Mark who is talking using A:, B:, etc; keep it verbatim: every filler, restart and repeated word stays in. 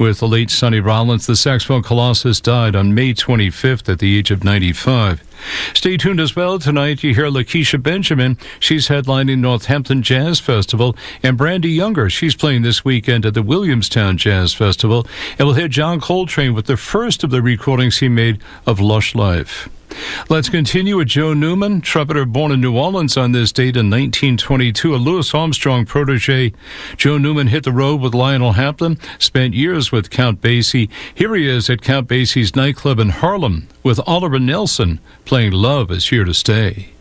A: with the late Sonny Rollins. The saxophone colossus died on May twenty-fifth at the age of ninety-five. Stay tuned as well. Tonight you hear Lakeisha Benjamin. She's headlining Northampton Jazz Festival. And Brandy Younger, she's playing this weekend at the Williamstown Jazz Festival. And we'll hear John Coltrane with the first of the recordings he made of Lush Life. Let's continue with Joe Newman, trumpeter born in New Orleans on this date in nineteen twenty-two, a Louis Armstrong protege. Joe Newman hit the road with Lionel Hampton, spent years with Count Basie. Here he is at Count Basie's nightclub in Harlem with Oliver Nelson playing Love Is Here to Stay.